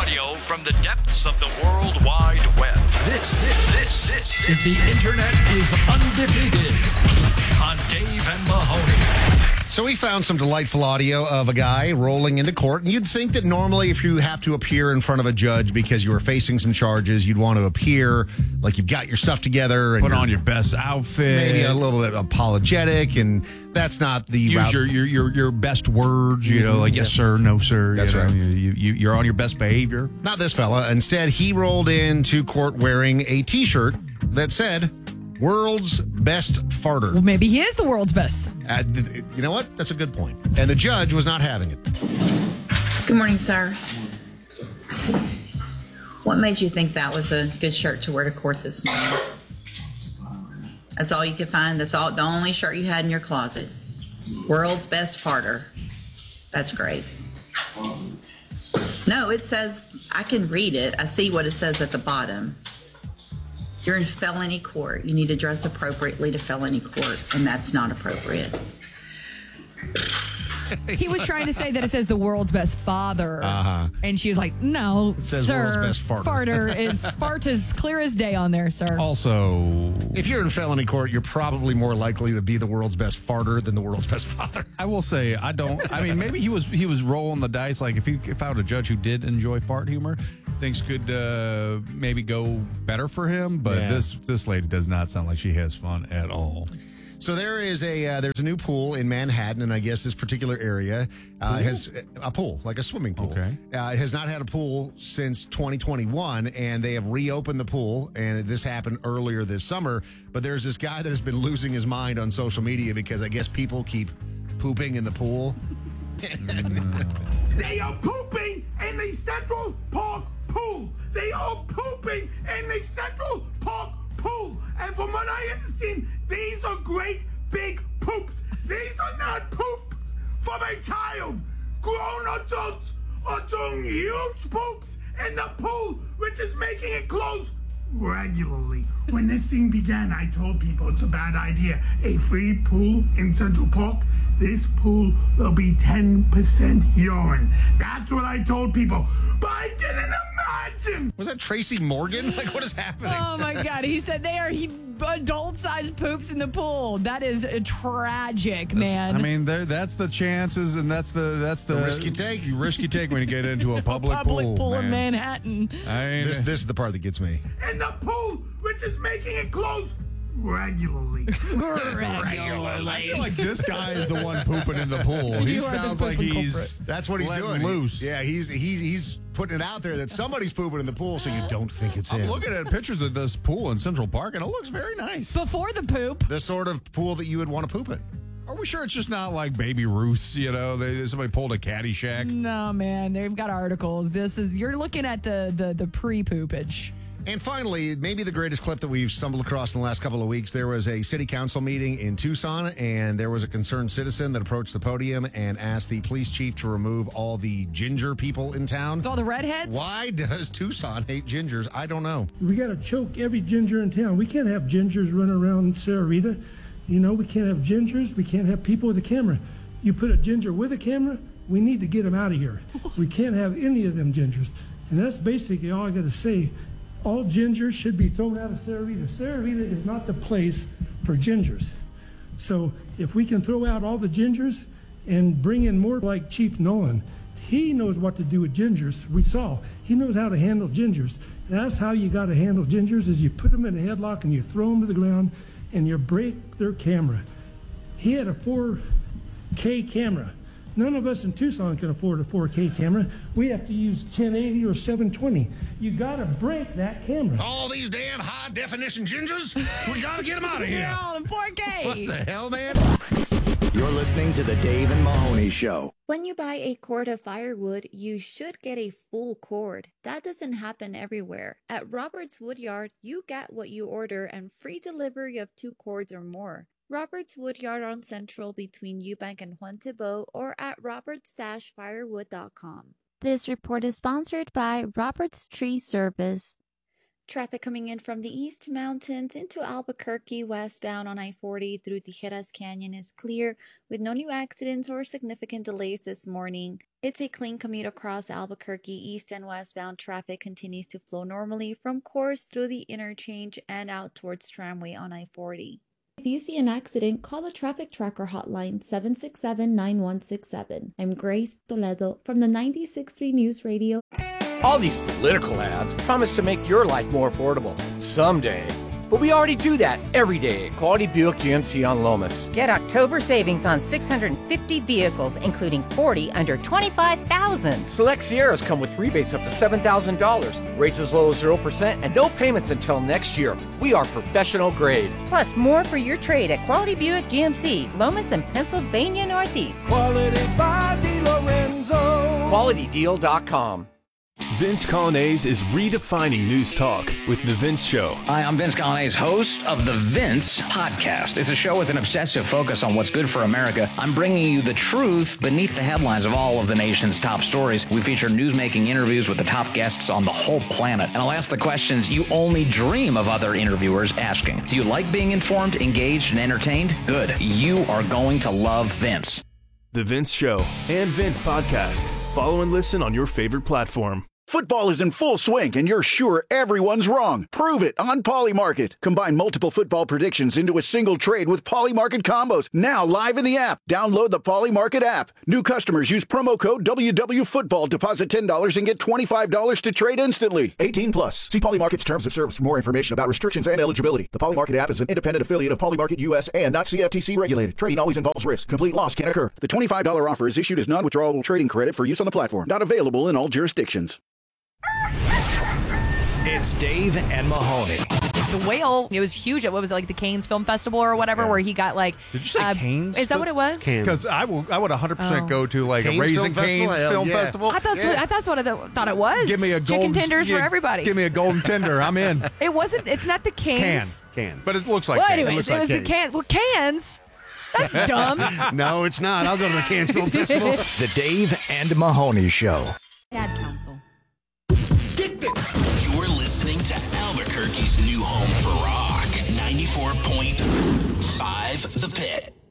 audio from the depths of the World Wide Web. This is The Internet is Undefeated on Dave and Mahoney. So we found some delightful audio of a guy rolling into court, and you'd think that normally if you have to appear in front of a judge because you are facing some charges, you'd want to appear like you've got your stuff together. And put on your best outfit. Maybe a little bit apologetic, and that's not the route. Use your best words, like yes, sir, no, sir. That's right. You're on your best behavior. Not this fella. Instead, he rolled into court wearing a T-shirt that said, "World's Best Farter." Well, maybe he is the world's best. You know what? That's a good point. And the judge was not having it. Good morning, sir. What made you think that was a good shirt to wear to court this morning? That's all you could find? That's all, the only shirt you had in your closet? World's Best Farter. That's great. No, it says, I can read it. I see what it says at the bottom. You're in felony court. You need to dress appropriately to felony court, and that's not appropriate. He was trying to say that it says the world's best father. And she was like, no, It says sir. world's best farter. Fart is clear as day on there, sir. Also, if you're in felony court, you're probably more likely to be the world's best farter than the world's best father. I will say maybe he was rolling the dice. Like if I were a judge who did enjoy fart humor, things could maybe go better for him. But this lady does not sound like she has fun at all. So there's a new pool in Manhattan, and I guess this particular area has a pool, like a swimming pool. Okay. It has not had a pool since 2021, and they have reopened the pool, and this happened earlier this summer. But there's this guy that has been losing his mind on social media because I guess people keep pooping in the pool. They are pooping in the Central Park pool. They are pooping in the Central Park pool. And from what I understand, these are great big poops. These are not poops from a child. Grown adults are doing huge poops in the pool, which is making it close regularly. When this thing began, I told people it's a bad idea. A free pool in Central Park. This pool will be 10% urine. That's what I told people. But I didn't imagine. Was that Tracy Morgan? Like, what is happening? Oh, my God. He said they are adult-sized poops in the pool. That is tragic, man. I mean, that's the chances, and that's the risk you take. You risk you take when you get into a public pool in man. Manhattan. This is the part that gets me. In the pool, which is making it close regularly. I feel like this guy is the one pooping in the pool. He sounds like that's what he's doing. Loose. Yeah, he's putting it out there that somebody's pooping in the pool, so you don't think it's him. I'm looking at pictures of this pool in Central Park, and it looks very nice. Before the poop. The sort of pool that you would want to poop in. Are we sure it's just not like Baby Ruth's, somebody pulled a Caddyshack? No, man, they've got articles. You're looking at the pre-poopage. And finally, maybe the greatest clip that we've stumbled across in the last couple of weeks, there was a city council meeting in Tucson, and there was a concerned citizen that approached the podium and asked the police chief to remove all the ginger people in town. It's all the redheads? Why does Tucson hate gingers? I don't know. We got to choke every ginger in town. We can't have gingers running around Sarah Rita. We can't have gingers. We can't have people with a camera. You put a ginger with a camera, we need to get them out of here. We can't have any of them gingers. And that's basically all I got to say. All gingers should be thrown out of Sarah Rita. Sarah Rita is not the place for gingers. So if we can throw out all the gingers and bring in more like Chief Nolan, he knows what to do with gingers. We saw. He knows how to handle gingers. And that's how you got to handle gingers is you put them in a headlock and you throw them to the ground and you break their camera. He had a 4K camera. None of us in Tucson can afford a 4K camera. We have to use 1080 or 720. You got to break that camera. All these damn high-definition gingers? We got to get them out of here. They're all in 4K. What the hell, man? You're listening to The Dave and Mahoney Show. When you buy a cord of firewood, you should get a full cord. That doesn't happen everywhere. At Roberts Woodyard, you get what you order and free delivery of 2 cords or more. Roberts Woodyard on Central between Eubank and Juan Thibault or at roberts-firewood.com. This report is sponsored by Roberts Tree Service. Traffic coming in from the East Mountains into Albuquerque westbound on I-40 through Tijeras Canyon is clear with no new accidents or significant delays this morning. It's a clean commute across Albuquerque. East and westbound traffic continues to flow normally from Coors through the interchange and out towards Tramway on I-40. If you see an accident, call the Traffic Tracker hotline 767-9167. I'm Grace Toledo from the 96.3 News Radio. All these political ads promise to make your life more affordable someday. But we already do that every day at Quality Buick GMC on Lomas. Get October savings on 650 vehicles, including 40 under $25,000. Select Sierras come with rebates up to $7,000, rates as low as 0%, and no payments until next year. We are professional grade. Plus, more for your trade at Quality Buick GMC, Lomas and Pennsylvania Northeast. Quality by DeLorenzo. QualityDeal.com. Vince Colonnese is redefining news talk with The Vince Show. Hi, I'm Vince Colonnese, host of The Vince Podcast. It's a show with an obsessive focus on what's good for America. I'm bringing you the truth beneath the headlines of all of the nation's top stories. We feature newsmaking interviews with the top guests on the whole planet. And I'll ask the questions you only dream of other interviewers asking. Do you like being informed, engaged, and entertained? Good. You are going to love Vince. The Vince Show and Vince Podcast. Follow and listen on your favorite platform. Football is in full swing, and you're sure everyone's wrong. Prove it on Polymarket. Combine multiple football predictions into a single trade with Polymarket combos. Now live in the app. Download the Polymarket app. New customers use promo code WWFootball. Deposit $10 and get $25 to trade instantly. 18 plus. See Polymarket's terms of service for more information about restrictions and eligibility. The Polymarket app is an independent affiliate of Polymarket US and not CFTC regulated. Trading always involves risk. Complete loss can occur. The $25 offer is issued as non-withdrawable trading credit for use on the platform. Not available in all jurisdictions. It's Dave and Mahoney. The Whale, it was huge at what was it, like the Cannes Film Festival or whatever, where he got like. Did you say Cannes? Is that what it was? Because I would 100% go to like Canes a Raising Film Cane's Festival? Film Yeah. Festival. I thought that's what I thought it was. Give me a chicken golden tenders for everybody. Give me a golden tender. I'm in. It wasn't. It's not the Cannes. Can. But it looks like. Well, Cannes. anyways, it was the Cannes. Well, Cannes. That's dumb. No, it's not. I'll go to the Cannes Film Festival. The Dave and Mahoney Show. Ad council. You're listening to Albuquerque's new home for rock. 94.5 The Pit.